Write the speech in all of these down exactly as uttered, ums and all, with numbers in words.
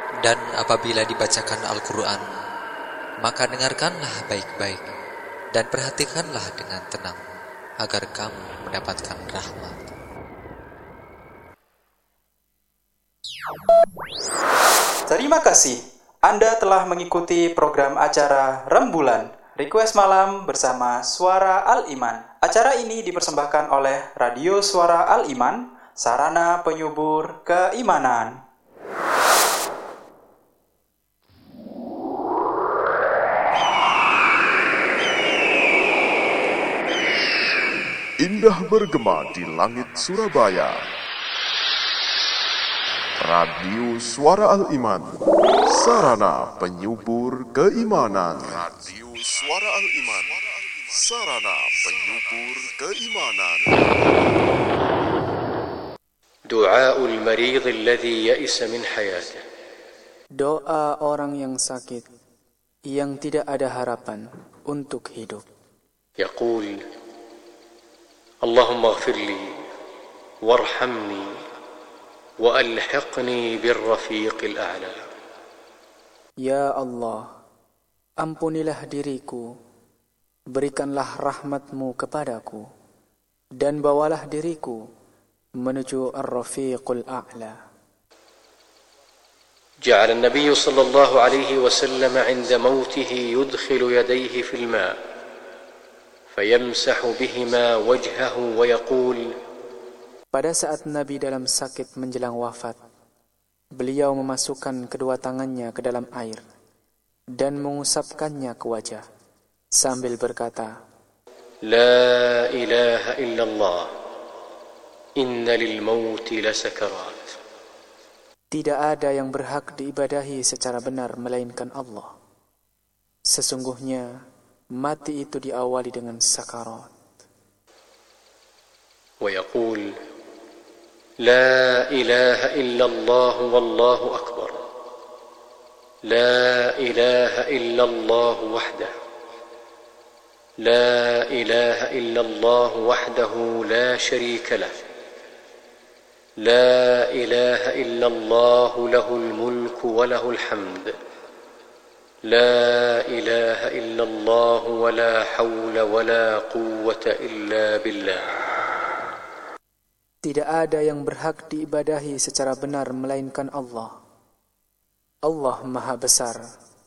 Dan apabila dibacakan Al-Quran, maka dengarkanlah baik-baik dan perhatikanlah dengan tenang, agar kamu mendapatkan rahmat. Terima kasih. Anda telah mengikuti program acara Rembulan Request Malam bersama Suara Al-Iman. Acara ini dipersembahkan oleh Radio Suara Al-Iman, sarana penyubur keimanan. Indah bergema di langit Surabaya. Radio Suara Al-Iman, sarana penyubur keimanan. Radio Suara Al-Iman, sarana penyubur keimanan. Du'aul marid alladhi ya'isa min hayatih. Doa orang yang sakit yang tidak ada harapan untuk hidup. Yaqul, Allahumma ighfir li warhamni wa alhiqni birrafiqil a'la. Ya Allah, ampunilah diriku, berikanlah rahmatmu kepadaku, dan bawalah diriku menuju ar-rafiqul a'la. جعل النبي صلى الله عليه وسلم عند موته يدخل يديه في الماء فيمسح بهما وجهه ويقول. Pada saat Nabi dalam sakit menjelang wafat, beliau memasukkan kedua tangannya ke dalam air dan mengusapkannya ke wajah sambil berkata, La ilaha illallah, inna lil mauti lasakarat. Tidak ada yang berhak diibadahi secara benar melainkan Allah. Sesungguhnya mati itu diawali dengan sakarat. Wa yaqul, La ilaha illallah wallahu akbar. La ilaha illallah wahdah. La ilaha illallah wahdahu la sharika lah. لا إله إلا الله له الملك وله الحمد لا إله إلا الله ولا حول ولا قوة إلا بالله. Tidak ada yang berhak diibadahi secara benar melainkan Allah. Allah Maha Besar.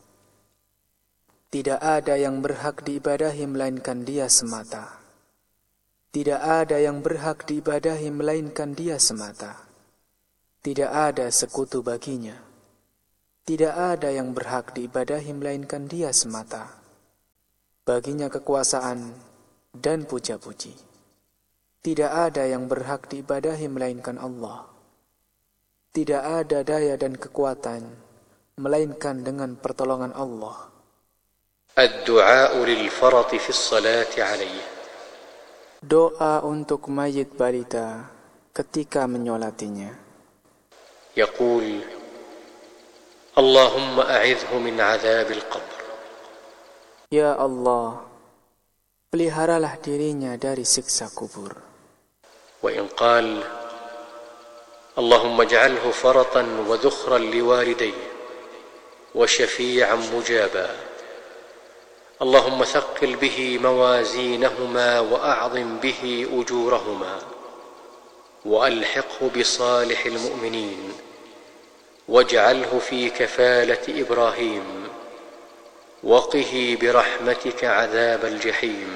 Tidak ada yang berhak diibadahi melainkan Dia semata. Tidak ada yang berhak diibadahi melainkan Dia semata. Tidak ada sekutu baginya. Tidak ada yang berhak diibadahi melainkan Dia semata. Baginya kekuasaan dan puja-puji. Tidak ada yang berhak diibadahi melainkan Allah. Tidak ada daya dan kekuatan melainkan dengan pertolongan Allah. Ad-du'a lil-farat fi as-salati alayhi. Doa untuk mayit balita ketika menyolatinya. Yaqul, Allahumma a'idhhu min 'adzabil qabr. Ya Allah, peliharalah dirinya dari siksa kubur. Wa in qal, Allahumma ij'alhu faratan wa dhukhran liwalidayhi wa shafi'an mujaba. اللهم ثقل به موازينهما وأعظم به أجورهما وألحقه بصالح المؤمنين واجعله في كفالة إبراهيم وقه برحمتك عذاب الجحيم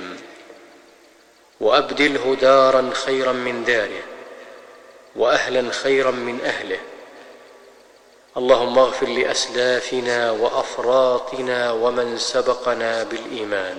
وأبدله دارا خيرا من داره وأهلا خيرا من أهله اللهم اغفر لأسلافنا وأفراطنا ومن سبقنا بالإيمان.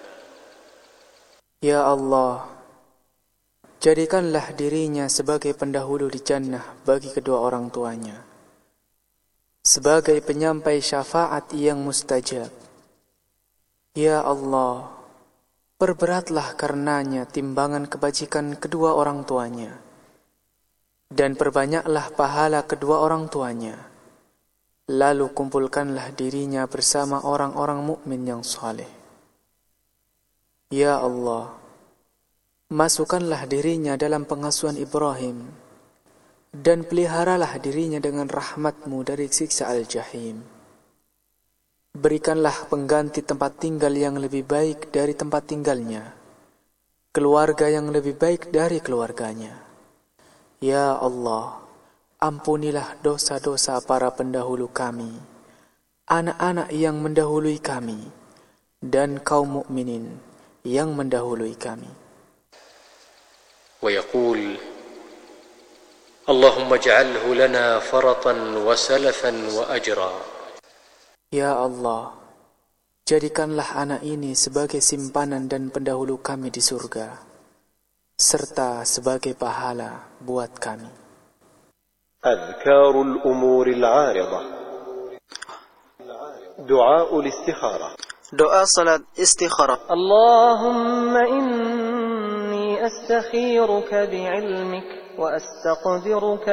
Ya Allah, jadikanlah dirinya sebagai pendahulu di jannah bagi kedua orang tuanya, sebagai penyampai syafaat yang mustajab. Ya Allah, perberatlah karenanya timbangan kebajikan kedua orang tuanya, dan perbanyaklah pahala kedua orang tuanya. Lalu kumpulkanlah dirinya bersama orang-orang mukmin yang saleh. Ya Allah, masukkanlah dirinya dalam pengasuhan Ibrahim, dan peliharalah dirinya dengan rahmat-Mu dari siksa al-jahim. Berikanlah pengganti tempat tinggal yang lebih baik dari tempat tinggalnya, keluarga yang lebih baik dari keluarganya. Ya Allah, ampunilah dosa-dosa para pendahulu kami, anak-anak yang mendahului kami, dan kaum mukminin yang mendahului kami. ويقول اللهم اجعله لنا فرطا وسلفا وأجرا. Ya Allah, jadikanlah anak ini sebagai simpanan dan pendahulu kami di surga, serta sebagai pahala buat kami. أذكار الأمور العارضة. دعاء الاستخارة. Doa salat istikharah. اللهم إني أستخيرك بعلمك وأستقدرك